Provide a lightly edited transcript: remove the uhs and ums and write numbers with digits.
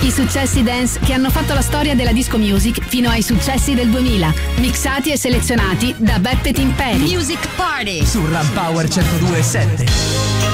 I successi dance che hanno fatto la storia della disco music fino ai successi del 2000, mixati e selezionati da Beppe Timperi. Music Party su Ram Power 102.7.